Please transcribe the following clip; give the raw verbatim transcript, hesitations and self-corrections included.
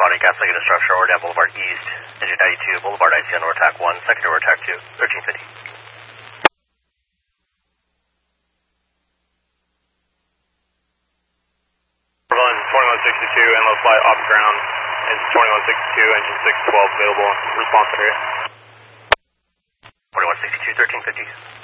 responding, gas negative structure, or down Boulevard East, engine ninety-two, Boulevard I C on over attack one, second over attack two, thirteen fifty. Run twenty-one sixty-two, and low flight off ground, is twenty-one sixty-two, engine six twelve available, response area. twenty-one sixty-two, thirteen fifty.